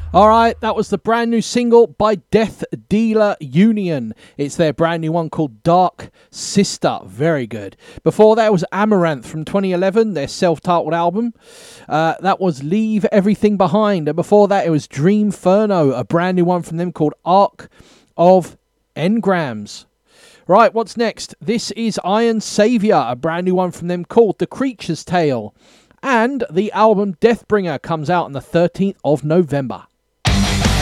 Alright, that was the brand new single by Death Dealer Union. It's their brand new one called Dark Sister. Very good. Before that was Amaranth from 2011, their self-titled album. That was Leave Everything Behind. And before that it was Dreamferno, a brand new one from them called Arc of Engrams. Right, what's next? This is Iron Savior, a brand new one from them called The Creature's Tale. And the album Deathbringer comes out on the 13th of November.